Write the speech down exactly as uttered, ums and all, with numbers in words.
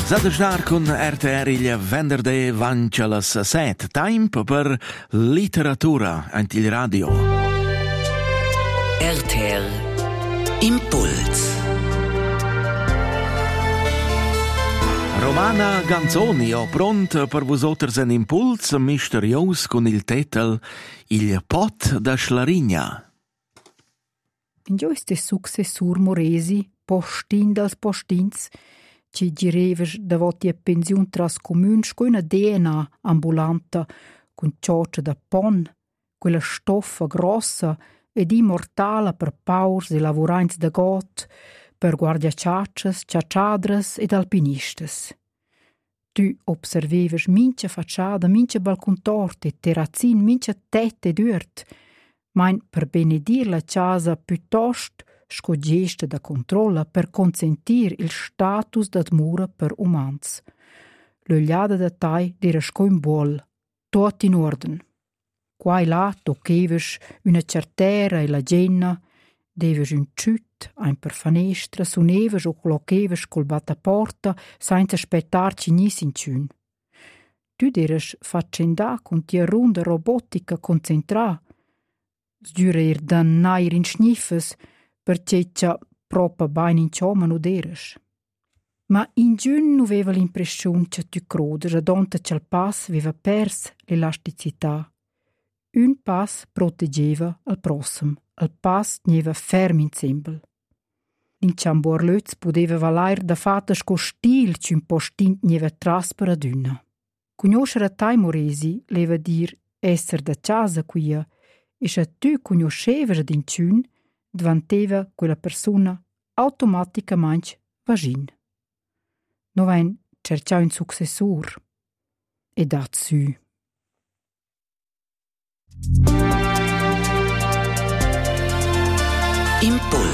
Zadestar con R T R il venerdì vancia las set. Tempo per literatura anche il radio. R T R Impuls. Romana Ganzoni ho pronto per vosotters un impuls misterios con il titolo Il pot da Schlarigna. In giuste successur Moresi, postin dels postins, ci gireves davoti a pensiun tras comuns con una D N A ambulanta, con cioccia da pon, quella stoffa grossa ed immortala per paurs e lavurains da got, per guardiaciaccias, ciacciadras ed alpinistas. Tu observeves mince facciada, mince balcontorte, terrazzin, mince tette d'urt, main per benedir la casa piuttosto scogesta da controlla per consentir il status d'admura per umans. L'ogliada da tai d'era scoin buol, tot in orden. Qua e là toccheves una certera e la genna, deves un ciut, ein per fanestra, suneves o clocheves col battaporta, senza aspettarci nis in ciun. Tu deres faccenda con tia runda robotica concentrà, sdürer dan nair in schniffes, perché c'ha proprio bain in ciò manuderes. Ma in giun nu veva l'impressione che tu crodes ad onta c'al pass veva pers l'elasticità. Un pass protegeva al prossim, al pass neva ferm insembel. In ciambor löz podeva valair da fata sco stil c'un postint neva traspera d'una. Conoscere tai Moresi leva dir esser da casa quia, e se tu conosceves ad incun, diventava quella persona automaticamente vagin. Noven cercava un successor e dat su. Impuls.